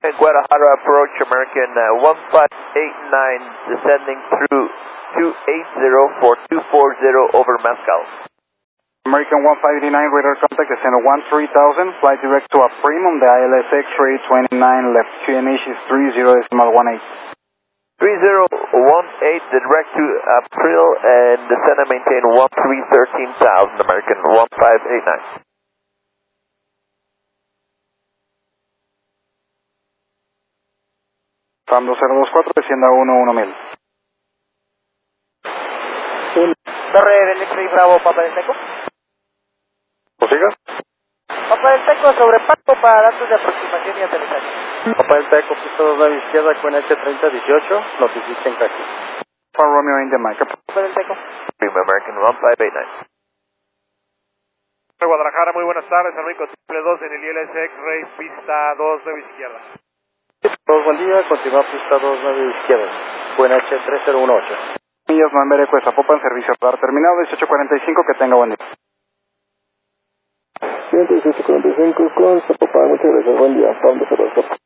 Guadalajara approach American 1589 descending through 280 for 240 over Mescal. American 1589 radar contact descend 13,000, flight direct to Aprim on the ILS X-ray 29 left, QNH is 30.18. 3018 direct to April and descend and maintain 13,000 American 1589. FAM 2024, descienda 11,000. Torre del X-Ray Bravo, Papa del Teco. ¿Posigas? Papa del Teco sobre Paco para datos de aproximación y aterrizaje. Papa del Teco, pista 29 izquierda, QNH 3018, notifiquen aquí. FAM Romeo in the mic. Papa del Teco. American 1589. Guadalajara, muy buenas tardes, Américo triple 2 en el ILS X-Ray, pista 29 izquierda. Buen día, continúa pista 29 izquierda, QNH 3018. Millas November Eco de Zapopan, servicio radar terminado, 1845, que tenga buen día. 1845 con Zapopan, muchas gracias, buen día, FAM 2024.